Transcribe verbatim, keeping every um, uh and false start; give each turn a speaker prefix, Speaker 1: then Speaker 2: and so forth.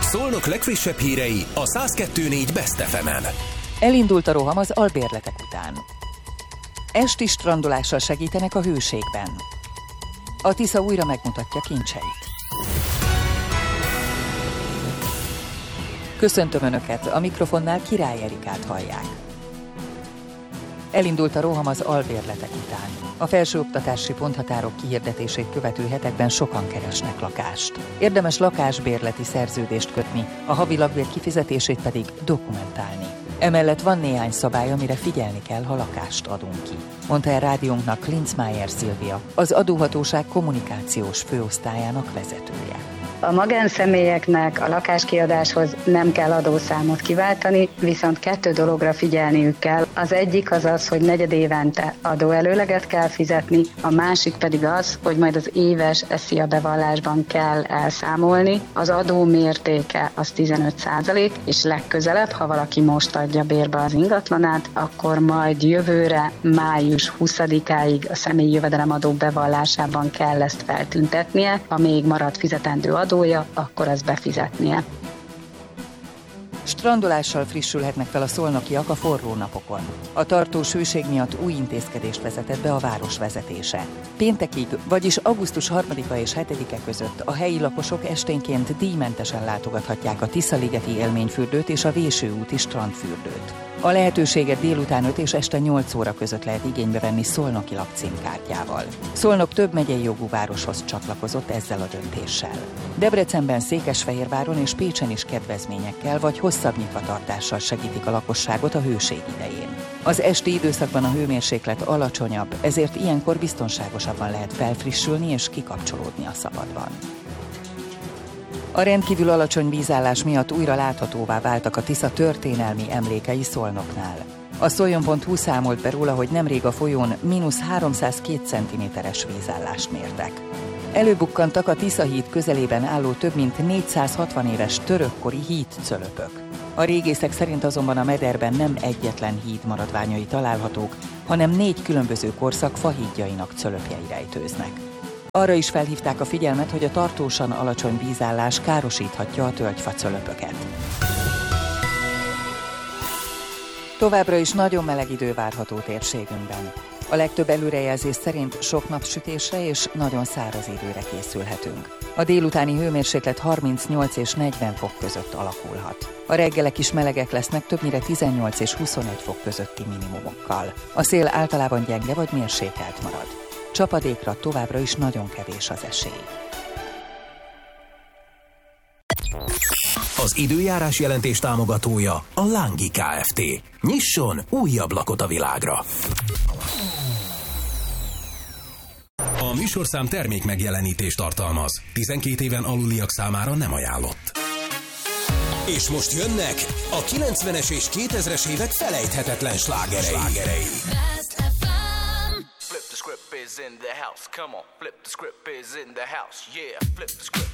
Speaker 1: Szolnok legfrissebb hírei a száz kettő négy Best ef emen.
Speaker 2: Elindult a roham az albérletek után. Esti strandolással segítenek a hőségben. A Tisza újra megmutatja kincseit. Köszöntöm Önöket, a mikrofonnál Király Erikát hallják. Elindult a roham az albérletek után. A felsőoktatási ponthatárok kihirdetését követő hetekben sokan keresnek lakást. Érdemes lakásbérleti szerződést kötni, a havi lakbér kifizetését pedig dokumentálni. Emellett van néhány szabály, amire figyelni kell, ha lakást adunk ki, mondta el rádiónknak Linzmeier Szilvia, az adóhatóság kommunikációs főosztályának vezetője.
Speaker 3: A magánszemélyeknek a lakáskiadáshoz nem kell adószámot kiváltani, viszont kettő dologra figyelniük kell. Az egyik az az, hogy negyed évente adóelőleget kell fizetni, a másik pedig az, hogy majd az éves SZIA bevallásban kell elszámolni. Az adó mértéke az tizenöt százalék, és legközelebb, ha valaki most adja bérbe az ingatlanát, akkor majd jövőre május huszadikáig a személyi jövedelemadó bevallásában kell ezt feltüntetnie, ha még marad fizetendő adó, adója, akkor azt befizetnie.
Speaker 2: Strandolással frissülhetnek fel a szolnokiak a forró napokon. A tartós hőség miatt új intézkedést vezetett be a város vezetése. Péntekig, vagyis augusztus harmadika és hetedike között a helyi lakosok esténként díjmentesen látogathatják a Tiszaligeti élményfürdőt és a Vésőúti strandfürdőt. A lehetőséget délután öt és este nyolc óra között lehet igénybe venni szolnoki lakcímkártyával. Szolnok több megyei jogú városhoz csatlakozott ezzel a döntéssel. Debrecenben, Székesfehérváron és Pécsen is kedvezményekkel vagy hosszabb nyitvatartással segítik a lakosságot a hőség idején. Az esti időszakban a hőmérséklet alacsonyabb, ezért ilyenkor biztonságosabban lehet felfrissülni és kikapcsolódni a szabadban. A rendkívül alacsony vízállás miatt újra láthatóvá váltak a Tisza történelmi emlékei Szolnoknál. A szoljon pont hu számolt be róla, hogy nemrég a folyón mínusz háromszázkettő centiméteres vízállást mértek. Előbukkantak a Tisza híd közelében álló több mint négyszázhatvan éves törökkori hídcölöpök. A régészek szerint azonban a mederben nem egyetlen híd maradványai találhatók, hanem négy különböző korszak fahídjainak cölöpjei rejtőznek. Arra is felhívták a figyelmet, hogy a tartósan alacsony vízállás károsíthatja a tölgyfacölöpöket. Továbbra is nagyon meleg idő várható térségünkben. A legtöbb előrejelzés szerint sok napsütésre és nagyon száraz időre készülhetünk. A délutáni hőmérséklet harmincnyolc és negyven fok között alakulhat. A reggelek is melegek lesznek, többnyire tizennyolc és huszonegy fok közötti minimumokkal. A szél általában gyenge vagy mérsékelt marad. Csapadékra továbbra is nagyon kevés az esély.
Speaker 1: Az időjárás jelentés támogatója a Lángi Kft. Nyisson új ablakot a világra! A műsorszám termék megjelenítést tartalmaz. tizenkét éven aluliak számára nem ajánlott. És most jönnek a kilencvenes és kétezres évek felejthetetlen slágerei.
Speaker 4: Flip the script is in the house, come on, flip the script is in the house, yeah, flip the script.